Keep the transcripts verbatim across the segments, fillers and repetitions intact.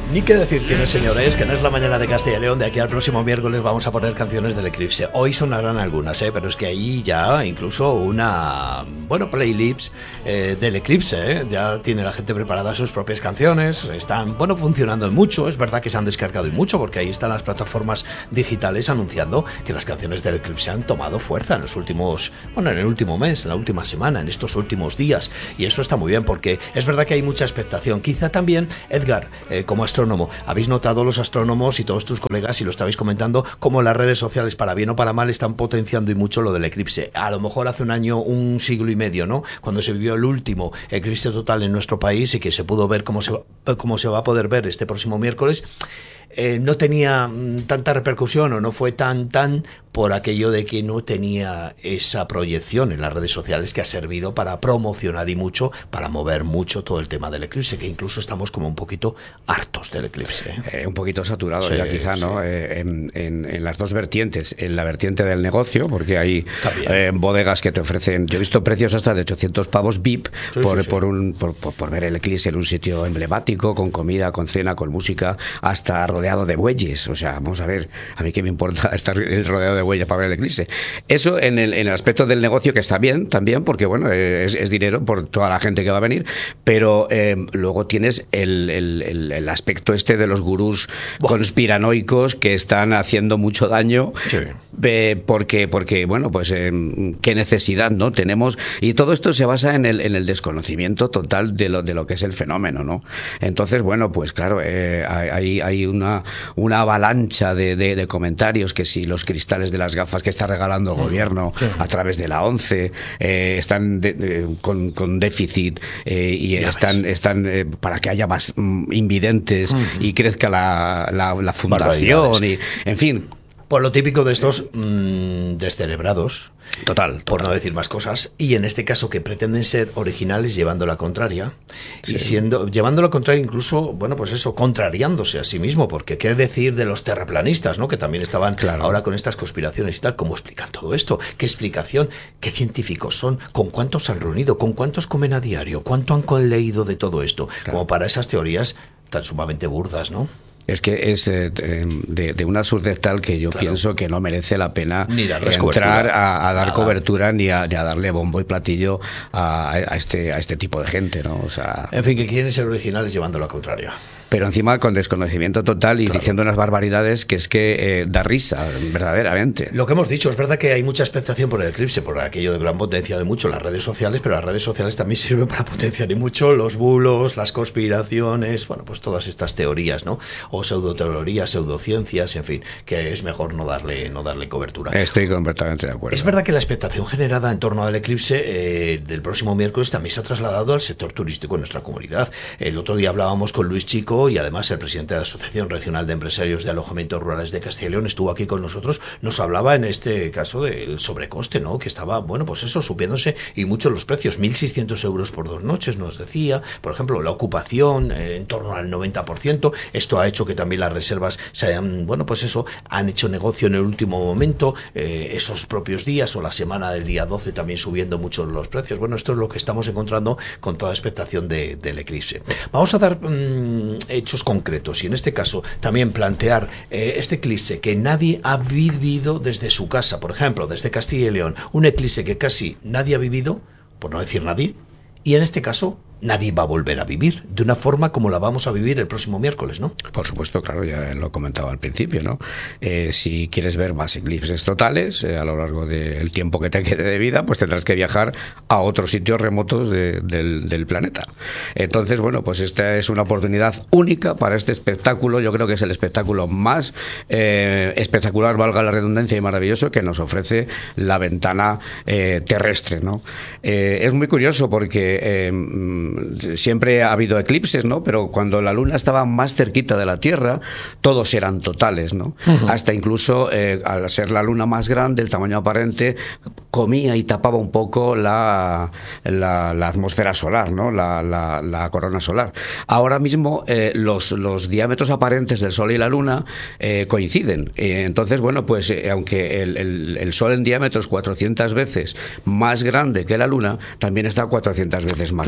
Ni que decir tiene, señores, que no es la mañana de Castilla y León. De aquí al próximo miércoles vamos a poner canciones del eclipse. Hoy sonarán algunas, ¿eh? Pero es que ahí ya incluso una, bueno, playlist eh, del eclipse, ¿eh? Ya tiene la gente preparada sus propias canciones. Están, bueno, funcionando mucho. Es verdad que se han descargado y mucho, porque ahí están las plataformas digitales anunciando que las canciones del eclipse han tomado fuerza en los últimos, bueno, en el último mes, en la última semana, en estos últimos días. Y eso está muy bien, porque es verdad que hay mucha expectación. Quizá también, Edgar, eh, como astrónomo, habéis notado los astrónomos y todos tus colegas, y lo estabais comentando, como las redes sociales, para bien o para mal, están potenciando y mucho lo del eclipse. A lo mejor hace un año, un siglo y medio, ¿no? Cuando se vivió el último eclipse total en nuestro país y que se pudo ver cómo se va, cómo se va a poder ver este próximo miércoles, eh, no tenía mm, tanta repercusión, o no fue tan tan por aquello de que no tenía esa proyección en las redes sociales, que ha servido para promocionar y mucho, para mover mucho todo el tema del eclipse, que incluso estamos como un poquito hartos del eclipse. Eh, un poquito saturados, sí, ya quizá, ¿no? Sí. Eh, en, en, en las dos vertientes, en la vertiente del negocio, porque hay eh, bodegas que te ofrecen, yo he visto precios hasta de ochocientos pavos V I P sí, por, sí, sí. por, un, por, por, por ver el eclipse en un sitio emblemático, con comida, con cena, con música, hasta rodeado de bueyes. O sea, vamos a ver, a mí qué me importa estar rodeado de bueyes para ver el eclipse. Eso en el, en el aspecto del negocio, que está bien también, porque bueno, es, es dinero por toda la gente que va a venir, pero eh, luego tienes el, el, el, el aspecto este de los gurús Buah. conspiranoicos que están haciendo mucho daño, sí. eh, porque, porque bueno, pues eh, qué necesidad, ¿no? Tenemos, y todo esto se basa en el, en el desconocimiento total de lo, de lo que es el fenómeno, ¿no? Entonces, bueno, pues claro, eh, hay, hay una, una avalancha de, de, de comentarios, que si los cristales de las gafas que está regalando el gobierno sí. a través de la ONCE eh, están de, de, con, con déficit eh, y ya están, están eh, para que haya más mm, invidentes uh-huh. y crezca la, la, la fundación y, en fin, por lo típico de estos mmm, descerebrados, total, total, por no decir más cosas, y en este caso que pretenden ser originales llevando la contraria, sí. y siendo llevando la contraria incluso, bueno, pues eso, contrariándose a sí mismo, porque qué decir de los terraplanistas, ¿no? Que también estaban claro. ahora con estas conspiraciones y tal. ¿Cómo explican todo esto? ¿Qué explicación? ¿Qué científicos son? ¿Con cuántos se han reunido? ¿Con cuántos comen a diario? ¿Cuánto han leído de todo esto? Claro. Como para esas teorías tan sumamente burdas, ¿no? Es que es eh, de, de una absurdez tal que yo claro. pienso que no merece la pena entrar a, a dar Nada. cobertura ni a, ni a darle bombo y platillo a, a, este, a este tipo de gente, ¿no? O sea, en fin, que quieren ser originales llevando la contraria. Pero encima con desconocimiento total y claro. diciendo unas barbaridades que es que eh, da risa, verdaderamente. Lo que hemos dicho, es verdad que hay mucha expectación por el eclipse, por aquello de gran potencia de mucho las redes sociales, pero las redes sociales también sirven para potenciar y mucho los bulos, las conspiraciones, bueno, pues todas estas teorías, ¿no? O pseudoteorías, pseudociencias, en fin, que es mejor no darle, no darle cobertura. Estoy completamente de acuerdo. Es verdad que la expectación generada en torno al eclipse eh, del próximo miércoles también se ha trasladado al sector turístico en nuestra comunidad. El otro día hablábamos con Luis Chico, y además el presidente de la Asociación Regional de Empresarios de Alojamientos Rurales de Castilla y León estuvo aquí con nosotros, nos hablaba en este caso del sobrecoste, ¿no? Que estaba, bueno, pues eso, subiéndose y mucho los precios, mil seiscientos euros por dos noches, nos decía, por ejemplo, la ocupación eh, en torno al noventa por ciento, esto ha hecho que también las reservas se hayan, bueno, pues eso, han hecho negocio en el último momento, eh, esos propios días o la semana del día doce también subiendo mucho los precios. Bueno, esto es lo que estamos encontrando con toda expectación de, del eclipse. Vamos a dar mmm, hechos concretos y en este caso también plantear eh, este eclipse que nadie ha vivido desde su casa, por ejemplo, desde Castilla y León, un eclipse que casi nadie ha vivido, por no decir nadie, y en este caso nadie va a volver a vivir de una forma como la vamos a vivir el próximo miércoles, ¿no? Por supuesto, claro, ya lo comentaba al principio, ¿no? Eh, si quieres ver más eclipses totales eh, a lo largo del tiempo que te quede de vida, pues tendrás que viajar a otros sitios remotos de, del, del planeta. Entonces, bueno, pues esta es una oportunidad única para este espectáculo. Yo creo que es el espectáculo más eh, espectacular, valga la redundancia, y maravilloso que nos ofrece la ventana eh, terrestre, ¿no? Eh, es muy curioso porque eh, siempre ha habido eclipses, ¿no? Pero cuando la luna estaba más cerquita de la Tierra, todos eran totales, ¿no? Uh-huh. Hasta incluso, eh, al ser la luna más grande, el tamaño aparente, comía y tapaba un poco la, la, la atmósfera solar, ¿no? La, la, la corona solar. Ahora mismo, eh, los, los diámetros aparentes del Sol y la Luna eh, coinciden. Eh, entonces, bueno, pues eh, aunque el, el, el Sol en diámetro es cuatrocientas veces más grande que la Luna, también está cuatrocientas veces más claro. lejos.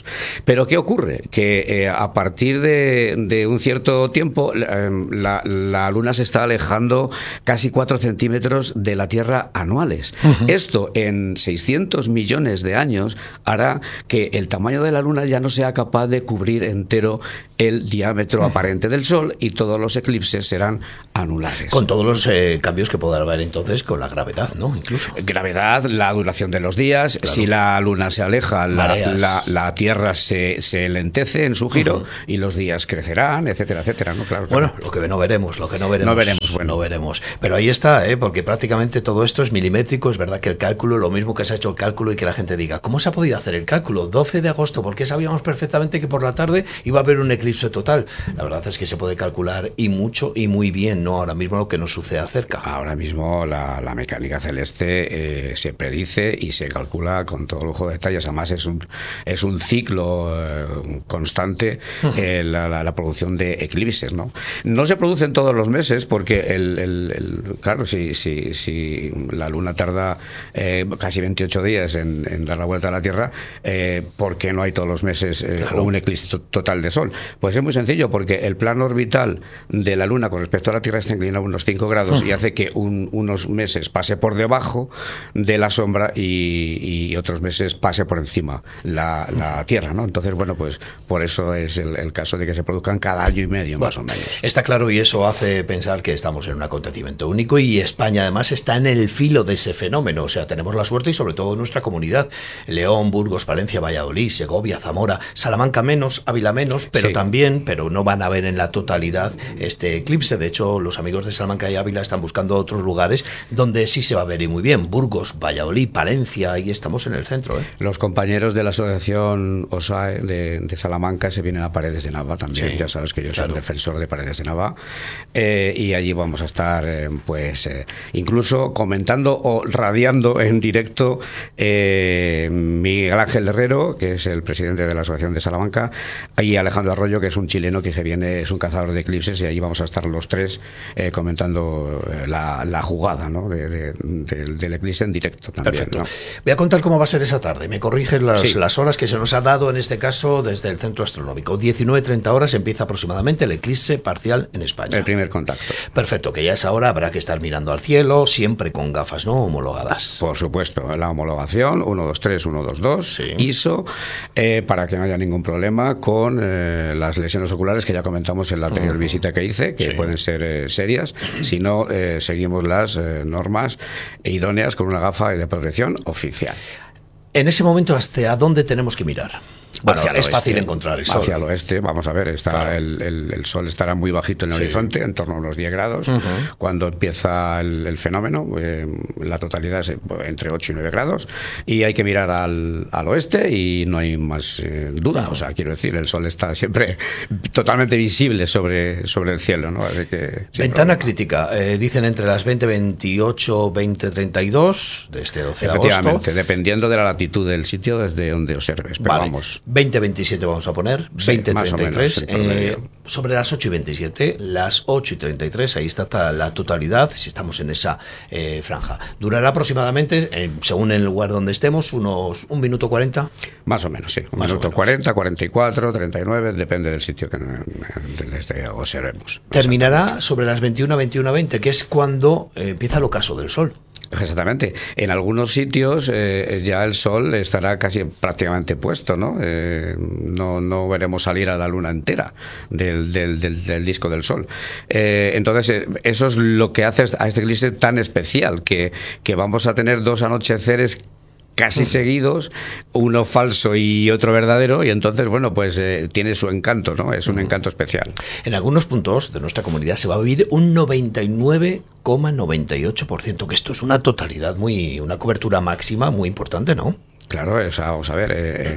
Pero ¿qué ocurre? Que eh, a partir de, de un cierto tiempo eh, la, la Luna se está alejando casi cuatro centímetros de la Tierra anuales. Uh-huh. Esto en seiscientos millones de años hará que el tamaño de la Luna ya no sea capaz de cubrir entero el diámetro uh-huh. aparente del Sol y todos los eclipses serán anulares. Con todos los eh, cambios que podrá haber entonces con la gravedad, ¿no? Incluso. Gravedad, la duración de los días, claro. Si la Luna se aleja, la, la, la Tierra se, se lentece en su giro uh-huh. y los días crecerán, etcétera, etcétera, ¿no? Claro, claro. Bueno, lo que no veremos, lo que no veremos. No veremos, bueno. No veremos. Pero ahí está, ¿eh? Porque prácticamente todo esto es milimétrico. Es verdad que el cálculo, lo mismo que se ha hecho el cálculo y que la gente diga, ¿cómo se ha podido hacer el cálculo? doce de agosto, porque sabíamos perfectamente que por la tarde iba a haber un eclipse total. La verdad es que se puede calcular y mucho y muy bien, ¿no? Ahora mismo lo que nos sucede cerca. Ahora mismo la, la mecánica celeste eh, se predice y se calcula con todo lujo de detalles. Además es un, es un ciclo eh, constante eh, la, la, la producción de eclipses, ¿no? No se producen todos los meses porque el, el, el claro, si, si, si la Luna tarda eh, casi veintiocho días en, en dar la vuelta a la Tierra, eh, ¿por qué no hay todos los meses eh, claro. un eclipse total de Sol? Pues es muy sencillo, porque el plano orbital de la Luna con respecto a la Tierra está inclinado unos cinco grados uh-huh. y hace que un, unos meses pase por debajo de la sombra y, y otros meses pase por encima la, la Tierra, ¿no? Entonces, bueno, pues por eso es el, el caso de que se produzcan cada año y medio, bueno, más o menos. Está claro, y eso hace pensar que estamos en un acontecimiento único, y España además está en el filo de ese fenómeno. O sea, tenemos la suerte, y sobre todo nuestra comunidad, León, Burgos, Palencia, Valladolid, Segovia, Zamora, Salamanca menos, Ávila menos, pero sí. también, pero no van a ver en la totalidad este eclipse. De hecho, los amigos de Salamanca y Ávila están buscando otros lugares donde sí se va a ver y muy bien. Burgos, Valladolid, Palencia, ahí estamos en el centro, ¿eh? Los compañeros de la asociación O S A E de, de Salamanca se vienen a Paredes de Nava también. Sí, ya sabes que yo claro. soy defensor de Paredes de Nava, eh, y allí vamos a estar eh, pues eh, incluso comentando o radiando en directo eh, Miguel Ángel Herrero, que es el presidente de la asociación de Salamanca, y Alejandro Arroyo, que es un chileno que se viene, es un cazador de eclipses, y allí vamos a estar los tres eh, comentando la, la jugada, ¿no? de, de, de, del eclipse en directo también. Perfecto. ¿no? Voy a contar cómo va a ser esa tarde. Me corriges las, sí. las horas que se nos ha dado en este caso desde el centro astronómico. diecinueve treinta horas empieza aproximadamente el eclipse parcial en España. El primer contacto. Perfecto, que ya a esa hora habrá que estar mirando al cielo, siempre con gafas, ¿no? Homologadas. Por supuesto, la homologación uno dos tres, uno dos dos, sí. I S O, eh, para que no haya ningún problema con eh, las lesiones oculares que ya comentamos en la anterior uh-huh. visita que hice, que sí. pueden ser eh, serias, si no eh, seguimos las eh, normas idóneas con una gafa de protección oficial. En ese momento, ¿hacia dónde tenemos que mirar? Bueno, es oeste, fácil encontrar el sol. Hacia el oeste, vamos a ver, está claro. el, el, el sol estará muy bajito en el sí. horizonte, en torno a unos diez grados. Uh-huh. Cuando empieza el, el fenómeno, eh, la totalidad es entre ocho y nueve grados, y hay que mirar al, al oeste y no hay más eh, duda. No. O sea, quiero decir, el sol está siempre totalmente visible sobre, sobre el cielo, ¿no? Así que, Ventana problema. crítica, eh, dicen entre las veinte veintiocho, veinte treinta y dos de este doce de agosto. Efectivamente, dependiendo de la latitud del sitio desde donde observes. Pero vale. vamos. veinte veintisiete vamos a poner, sí, veinte treinta y tres, eh, sobre las ocho y veintisiete, las ocho y treinta y tres, ahí está la totalidad, si estamos en esa eh, franja. Durará aproximadamente, eh, según el lugar donde estemos, unos un minuto cuarenta. Más o menos, sí, un Más minuto cuarenta, cuarenta y cuatro, treinta y nueve, depende del sitio que desde observemos. Terminará sobre las veintiuna, veintiuna, veinte, que es cuando eh, empieza el ocaso del sol. Exactamente. En algunos sitios eh, ya el sol estará casi prácticamente puesto, ¿no? Eh, no, no veremos salir a la luna entera del, del, del, del disco del sol. Eh, entonces, eh, eso es lo que hace a este eclipse tan especial, que, que vamos a tener dos anocheceres casi seguidos, uno falso y otro verdadero, y entonces, bueno, pues eh, tiene su encanto, ¿no? Es un uh-huh. encanto especial. En algunos puntos de nuestra comunidad se va a vivir un noventa y nueve coma noventa y ocho por ciento, que esto es una totalidad muy, una cobertura máxima muy importante, ¿no? Claro, o sea, vamos a ver, eh,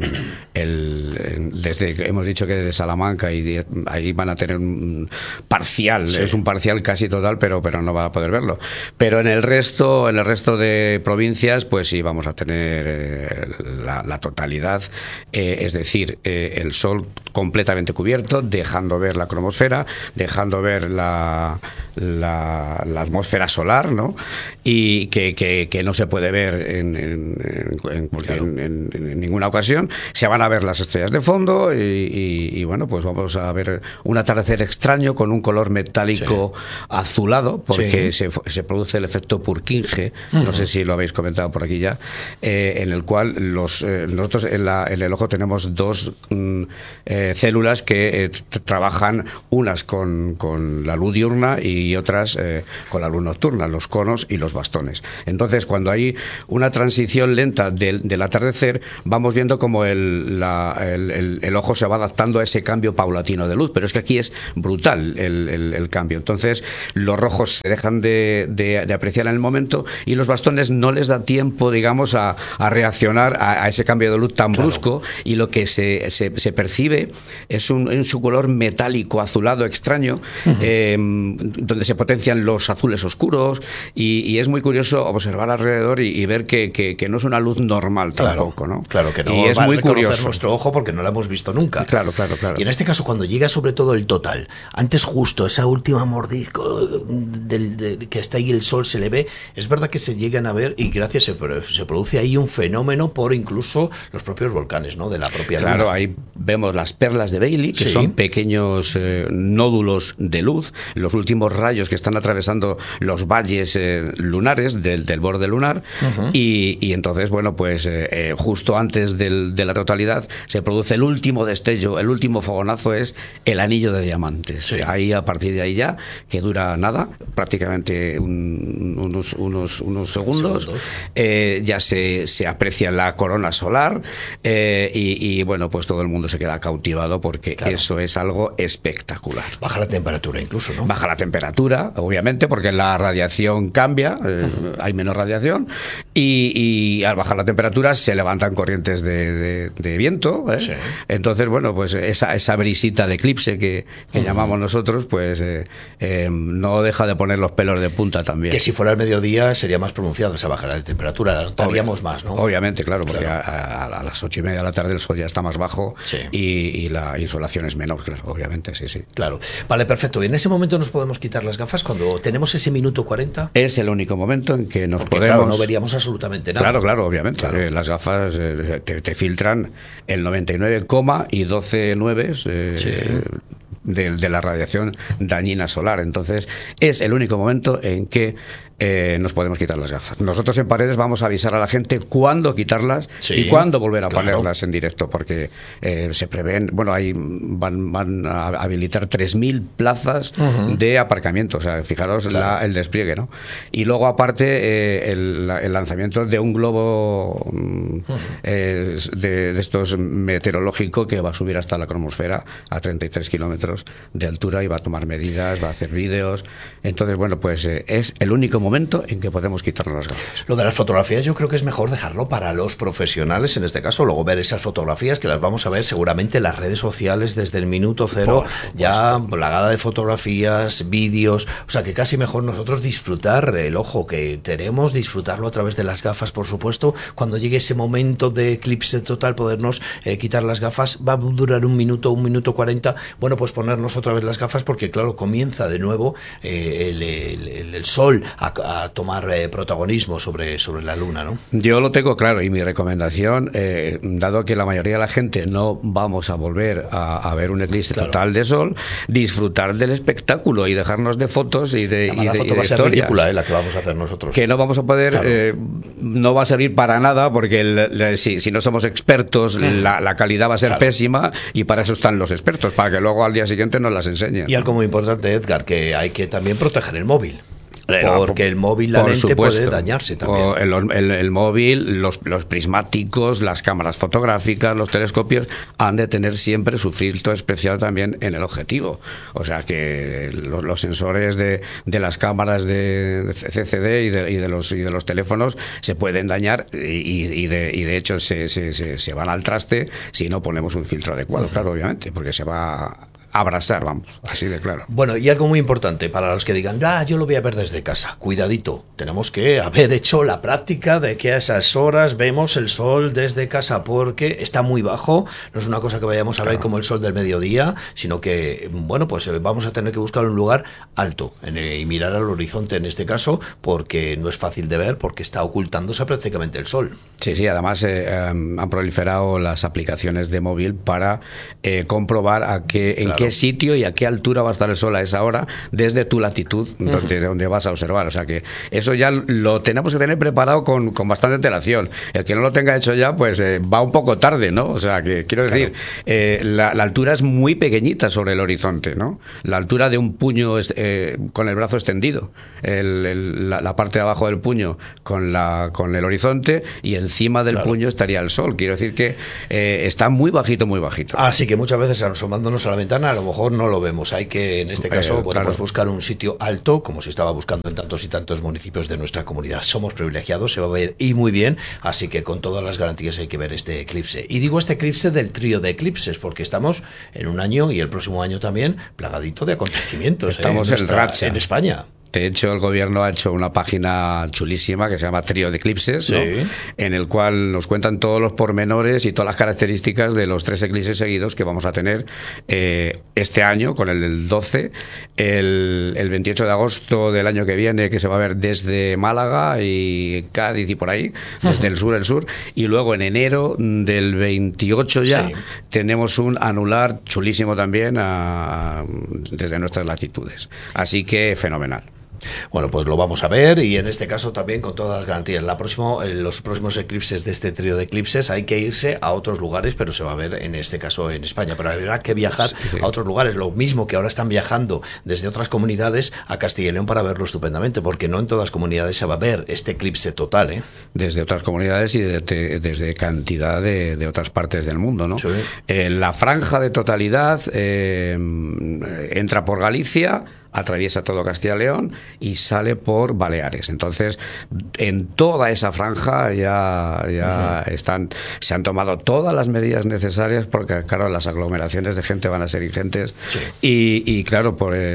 el, el, desde que hemos dicho que desde Salamanca y de, ahí van a tener un parcial, sí. es un parcial casi total, pero pero no van a poder verlo. Pero en el resto, en el resto de provincias, pues sí vamos a tener eh, la, la totalidad, eh, es decir, eh, el sol completamente cubierto, dejando ver la cromosfera, dejando ver la la, la atmósfera solar, ¿no? Y que, que, que no se puede ver en, en, en cualquier en, en, en ninguna ocasión. Se van a ver las estrellas de fondo y, y, y bueno, pues vamos a ver un atardecer extraño con un color metálico sí. azulado, porque sí. se, se produce el efecto Purkinje, uh-huh. no sé si lo habéis comentado por aquí ya, eh, en el cual los eh, nosotros en, la, en el ojo tenemos dos mm, eh, células que eh, trabajan unas con, con la luz diurna y otras eh, con la luz nocturna, los conos y los bastones. Entonces, cuando hay una transición lenta del, del atardecer, vamos viendo como el, la, el, el, el ojo se va adaptando a ese cambio paulatino de luz, pero es que aquí es brutal el, el, el cambio. Entonces, los rojos se dejan de, de, de apreciar en el momento y los bastones no les da tiempo, digamos, a, a reaccionar a, a ese cambio de luz tan claro. brusco, y lo que se, se, se percibe es un, un su color metálico azulado extraño, uh-huh. eh, donde se potencian los azules oscuros, y, y es muy curioso observar alrededor y, y ver que, que, que no es una luz normal tampoco, claro, ¿no? Claro que no. Y es muy curioso nuestro ojo porque no la hemos visto nunca. Claro, claro, claro. Y en este caso, cuando llega sobre todo el total, antes justo esa última mordisco del, de, de, que está ahí el sol se le ve, es verdad que se llegan a ver y gracias se, se produce ahí un fenómeno por incluso los propios volcanes, ¿no? De la propia luna. Claro, ahí vemos las perlas de Bailey, que sí. son pequeños eh, nódulos de luz, los últimos rayos que están atravesando los valles eh, lunares del, del borde lunar, uh-huh. y, y entonces, bueno, pues eh, eh, justo antes del, de la totalidad se produce el último destello, el último fogonazo es el anillo de diamantes. Sí. Ahí, a partir de ahí ya, que dura nada, prácticamente un, unos, unos, unos segundos, segundos. Eh, ya se, se aprecia la corona solar, eh, y, y bueno, pues todo el mundo se queda cautivado porque claro. eso es algo espectacular. Baja la temperatura incluso, ¿no? Baja la temperatura, obviamente, porque la radiación cambia, eh, uh-huh. hay menos radiación, y, y al bajar la temperatura se levantan corrientes de, de, de viento, ¿eh? Sí. Entonces, bueno, pues esa, esa brisita de eclipse que, que uh-huh. llamamos nosotros, pues eh, eh, no deja de poner los pelos de punta también. Que si fuera el mediodía sería más pronunciada esa bajada de temperatura, la notaríamos Obvio, más, ¿no? Obviamente, claro, porque claro. A, a, a las ocho y media de la tarde el sol ya está más bajo, sí. y, y la insolación es menor, claro, obviamente, sí, sí. Claro. Vale, perfecto. ¿Y en ese momento nos podemos quitar las gafas cuando tenemos ese minuto cuarenta? Es el único momento en que nos porque, podemos... claro, no veríamos absolutamente nada. Claro, claro, obviamente. Claro. Eh, las gafas eh, te, te filtran el noventa y nueve, y doce nueves eh, sí. de, de la radiación dañina solar. Entonces, es el único momento en que Eh, nos podemos quitar las gafas. Nosotros en Paredes vamos a avisar a la gente cuándo quitarlas, sí, y cuándo volver a claro. ponerlas en directo, porque eh, se prevén, bueno, ahí van, van a habilitar tres mil plazas uh-huh. de aparcamiento, o sea, fijaros claro. la, el despliegue, ¿no? Y luego aparte eh, el, el lanzamiento de un globo uh-huh. eh, de, de estos meteorológico que va a subir hasta la cromosfera a treinta y tres kilómetros de altura y va a tomar medidas, va a hacer vídeos. Entonces, bueno, pues eh, es el único momento en que podemos quitarnos las gafas. Lo de las fotografías yo creo que es mejor dejarlo para los profesionales en este caso, luego ver esas fotografías que las vamos a ver seguramente en las redes sociales desde el minuto cero, ya plagada de fotografías, vídeos, o sea que casi mejor nosotros disfrutar el ojo que tenemos, disfrutarlo a través de las gafas, por supuesto, cuando llegue ese momento de eclipse total podernos eh, quitar las gafas, va a durar un minuto, un minuto cuarenta, bueno, pues ponernos otra vez las gafas porque claro, comienza de nuevo eh, el, el, el, el sol a a tomar eh, protagonismo sobre, sobre la luna, ¿no? Yo lo tengo claro y mi recomendación, eh, dado que la mayoría de la gente no vamos a volver a, a ver un eclipse claro. total de sol, disfrutar del espectáculo y dejarnos de fotos y de, y la de, foto y de va a ser historias. ridícula, eh, la que vamos a hacer nosotros. Que no vamos a poder, claro. eh, no va a servir para nada porque el, el, si, si no somos expertos, mm. la, la calidad va a ser claro. pésima y para eso están los expertos, para que luego al día siguiente nos las enseñen. Y algo muy importante, Edgar, que hay que también proteger el móvil. Porque el móvil, la lente supuesto. puede dañarse también. El, el, el móvil, los, los prismáticos, las cámaras fotográficas, los telescopios han de tener siempre su filtro especial también en el objetivo. O sea que los, los sensores de, de las cámaras de, de C C D y de, y, de los, y de los teléfonos se pueden dañar y, y, de, y de hecho se, se, se, se van al traste si no ponemos un filtro adecuado, uh-huh. claro, obviamente, porque se va abrasar, vamos, así de claro. Bueno, y algo muy importante para los que digan, ah, yo lo voy a ver desde casa. Cuidadito, tenemos que haber hecho la práctica de que a esas horas vemos el sol desde casa, porque está muy bajo. No es una cosa que vayamos a ver como el sol del mediodía, sino que, bueno, pues vamos a tener que buscar un lugar alto en el, y mirar al horizonte en este caso, porque no es fácil de ver, porque está ocultándose prácticamente el sol. Sí, sí, además eh, eh, han proliferado las aplicaciones de móvil para eh, comprobar a qué, en Claro. qué sitio y a qué altura va a estar el sol a esa hora desde tu latitud, uh-huh. donde, donde vas a observar. O sea que eso ya lo tenemos que tener preparado con, con bastante antelación. El que no lo tenga hecho ya, pues eh, va un poco tarde, ¿no? O sea que quiero decir, claro. eh, la, la altura es muy pequeñita sobre el horizonte, ¿no? La altura de un puño es, eh, con el brazo extendido, el, el, la, la parte de abajo del puño con, la, con el horizonte, y encima del claro. puño estaría el sol. Quiero decir que eh, está muy bajito, muy bajito. Así que muchas veces asomándonos a la ventana a lo mejor no lo vemos. Hay que, en este caso, eh, bueno, claro. pues buscar un sitio alto, como se estaba buscando en tantos y tantos municipios de nuestra comunidad. Somos privilegiados, se va a ver y muy bien, así que con todas las garantías hay que ver este eclipse. Y digo este eclipse del trío de eclipses, porque estamos en un año y el próximo año también plagadito de acontecimientos. Estamos eh, en, nuestra, en racha. En España. De hecho, el gobierno ha hecho una página chulísima que se llama Trío de Eclipses, sí. ¿no? En el cual nos cuentan todos los pormenores y todas las características de los tres eclipses seguidos que vamos a tener eh, este año, con el del doce, el, el veintiocho de agosto del año que viene, que se va a ver desde Málaga y Cádiz y por ahí, desde el sur, el sur, y luego en enero del veintiocho ya sí. tenemos un anular chulísimo también a, a, desde nuestras latitudes. Así que fenomenal. Bueno, pues lo vamos a ver, y en este caso también con todas las garantías. La próximo, en los próximos eclipses de este trío de eclipses hay que irse a otros lugares, pero se va a ver en este caso en España. Pero habrá que viajar sí, sí. a otros lugares, lo mismo que ahora están viajando desde otras comunidades a Castilla y León para verlo estupendamente, porque no en todas las comunidades se va a ver este eclipse total, ¿eh? Desde otras comunidades y de, de, desde cantidad de, de otras partes del mundo, ¿no? Sí. Eh, la franja de totalidad eh, entra por Galicia, atraviesa todo Castilla y León y sale por Baleares. Entonces, en toda esa franja ya, ya uh-huh. están, se han tomado todas las medidas necesarias, porque claro, las aglomeraciones de gente van a ser ingentes. Sí. Y, y claro, por eh,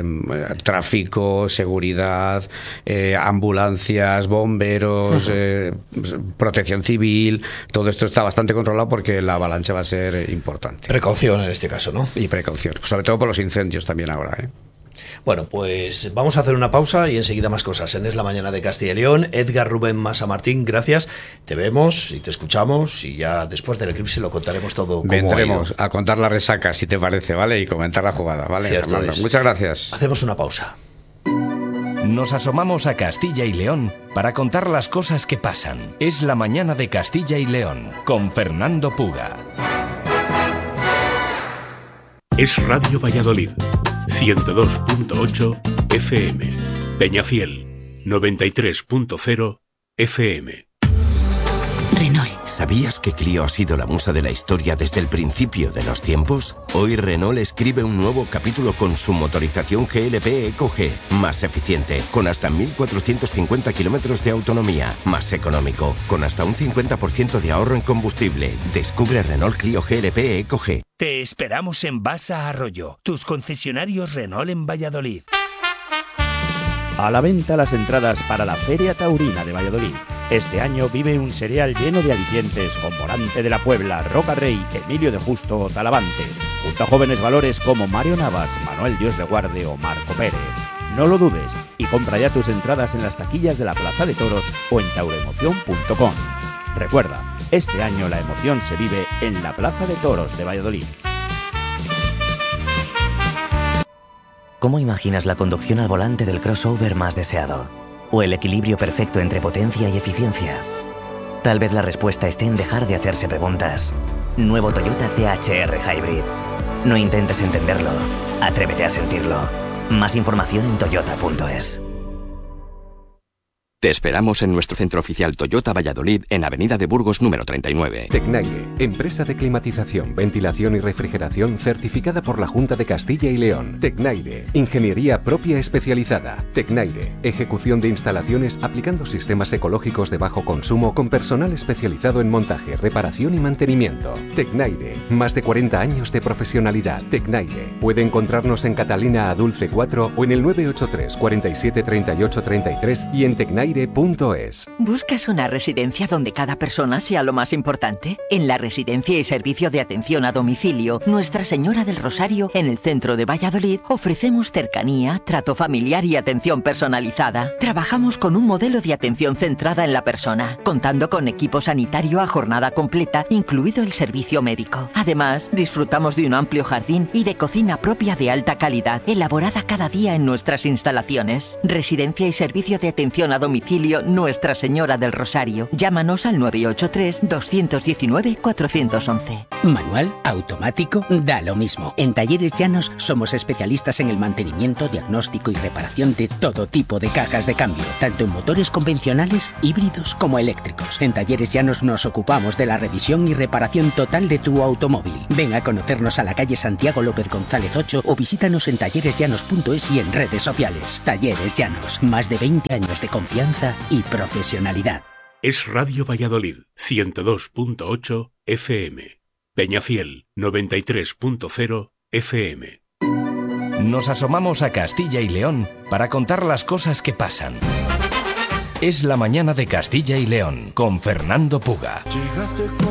tráfico, seguridad, eh, ambulancias, bomberos, uh-huh. eh, protección civil, todo esto está bastante controlado porque la avalancha va a ser importante. Precaución en este caso, ¿no? Y precaución, sobre todo por los incendios también ahora, ¿eh? Bueno, pues vamos a hacer una pausa y enseguida más cosas. En Es la Mañana de Castilla y León. Edgar Rubén Masa Martín, gracias. Te vemos y te escuchamos, y ya después del eclipse lo contaremos todo. Vendremos a contar la resaca, si te parece, ¿vale? Y comentar la jugada, ¿vale? Fernando, muchas gracias. Hacemos una pausa. Nos asomamos a Castilla y León para contar las cosas que pasan. Es la Mañana de Castilla y León, con Fernando Puga. Es Radio Valladolid, ciento dos punto ocho F M. Peñafiel, noventa y tres punto cero F M. Renault. ¿Sabías que Clio ha sido la musa de la historia desde el principio de los tiempos? Hoy Renault escribe un nuevo capítulo con su motorización G L P Eco G, más eficiente, con hasta mil cuatrocientos cincuenta kilómetros de autonomía, más económico, con hasta un cincuenta por ciento de ahorro en combustible. Descubre Renault Clio G L P Eco G. Te esperamos en Basa Arroyo, tus concesionarios Renault en Valladolid. A la venta las entradas para la Feria Taurina de Valladolid. Este año vive un serial lleno de alicientes con Volante de la Puebla, Roca Rey, Emilio de Justo o Talavante, junto a jóvenes valores como Mario Navas, Manuel Dios de Guarde o Marco Pérez. No lo dudes y compra ya tus entradas en las taquillas de la Plaza de Toros o en tauroemoción punto com. Recuerda, este año la emoción se vive en la Plaza de Toros de Valladolid. ¿Cómo imaginas la conducción al volante del crossover más deseado? ¿O el equilibrio perfecto entre potencia y eficiencia? Tal vez la respuesta esté en dejar de hacerse preguntas. Nuevo Toyota T H R Hybrid. No intentes entenderlo, atrévete a sentirlo. Más información en toyota punto es. Te esperamos en nuestro centro oficial Toyota Valladolid en Avenida de Burgos número treinta y nueve. Tecnaire, empresa de climatización, ventilación y refrigeración certificada por la Junta de Castilla y León. Tecnaire, ingeniería propia especializada. Tecnaire, ejecución de instalaciones aplicando sistemas ecológicos de bajo consumo con personal especializado en montaje, reparación y mantenimiento. Tecnaire, más de cuarenta años de profesionalidad. Tecnaire, puede encontrarnos en Catalina Adulce cuatro o en el nueve ocho tres, cuarenta y siete, treinta y ocho, treinta y tres y en tecnaire punto es. ¿Buscas una residencia donde cada persona sea lo más importante? En la Residencia y Servicio de Atención a Domicilio Nuestra Señora del Rosario, en el centro de Valladolid, ofrecemos cercanía, trato familiar y atención personalizada. Trabajamos con un modelo de atención centrada en la persona, contando con equipo sanitario a jornada completa, incluido el servicio médico. Además, disfrutamos de un amplio jardín y de cocina propia de alta calidad, elaborada cada día en nuestras instalaciones. Residencia y Servicio de Atención a Domicilio Nuestra Señora del Rosario. Llámanos al nueve ocho tres, dos uno nueve, cuatro uno uno. Manual, automático, da lo mismo. En Talleres Llanos somos especialistas en el mantenimiento, diagnóstico y reparación de todo tipo de cajas de cambio, tanto en motores convencionales, híbridos como eléctricos. En Talleres Llanos nos ocupamos de la revisión y reparación total de tu automóvil. Ven a conocernos a la calle Santiago López González ocho o visítanos en talleres llanos punto es y en redes sociales. Talleres Llanos, más de veinte años de confianza y profesionalidad. Es Radio Valladolid, ciento dos punto ocho F M. Peñafiel, noventa y tres punto cero F M. Nos asomamos a Castilla y León para contar las cosas que pasan. Es la mañana de Castilla y León con Fernando Puga.